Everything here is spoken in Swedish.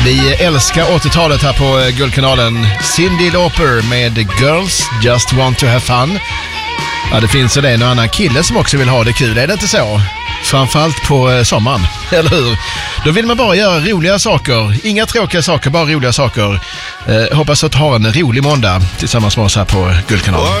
Vi älskar 80-talet här på Guldkanalen. Cyndi Lauper med Girls Just Want To Have Fun. Ja, det finns ju en och annan kille som också vill ha det kul, är det inte så? Framförallt på sommaren, eller hur? Då vill man bara göra roliga saker. Inga tråkiga saker, bara roliga saker. Hoppas att du har en rolig måndag tillsammans med oss här på Guldkanalen.